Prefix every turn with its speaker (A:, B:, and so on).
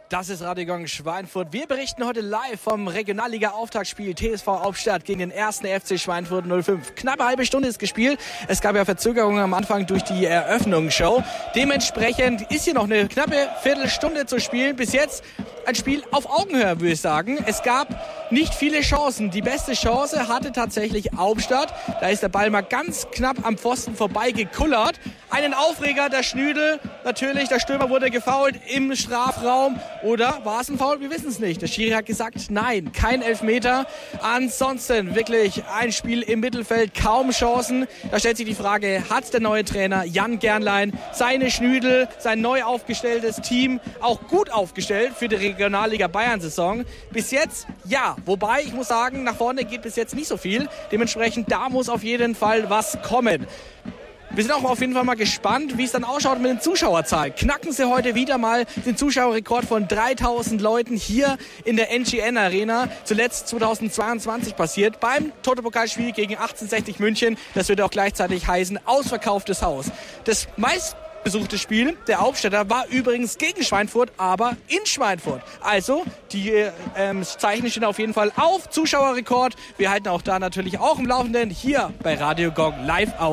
A: Das ist Radio Gong Schweinfurt. Wir berichten heute live vom Regionalliga-Auftaktspiel TSV Hauptstadt gegen den 1. FC Schweinfurt 05. Knappe halbe Stunde ist gespielt. Es gab ja Verzögerungen am Anfang durch die Eröffnungsshow. Dementsprechend ist hier noch eine knappe Viertelstunde zu spielen. Bis jetzt ein Spiel auf Augenhöhe, würde ich sagen. Es gab nicht viele Chancen. Die beste Chance hatte tatsächlich Hauptstadt. Da ist der Ball mal ganz knapp am Pfosten vorbei gekullert. Einen Aufreger, der Schnüdel. Natürlich, der Stürmer wurde gefoult im Strafraum. Oder war es ein Foul? Wir wissen es nicht. Der Schiri hat gesagt, nein, kein Elfmeter. Ansonsten wirklich ein Spiel im Mittelfeld, kaum Chancen. Da stellt sich die Frage, hat der neue Trainer Jan Gernlein seine Schnüdel, sein neu aufgestelltes Team auch gut aufgestellt für die Regionalliga Bayern-Saison? Bis jetzt ja. Wobei, ich muss sagen, nach vorne geht bis jetzt nicht so viel. Dementsprechend, da muss auf jeden Fall was kommen. Wir sind auch auf jeden Fall mal gespannt, wie es dann ausschaut mit den Zuschauerzahlen. Knacken sie heute wieder mal den Zuschauerrekord von 3000 Leuten hier in der NGN Arena. Zuletzt 2022 passiert beim Toto-Pokalspiel gegen 1860 München. Das würde auch gleichzeitig heißen, ausverkauftes Haus. Das meistbesuchte Spiel der Hauptstädter war übrigens gegen Schweinfurt, aber in Schweinfurt. Also, die Zeichen stehen auf jeden Fall auf. Zuschauerrekord. Wir halten auch da natürlich auch im Laufenden hier bei Radio Gong live aus.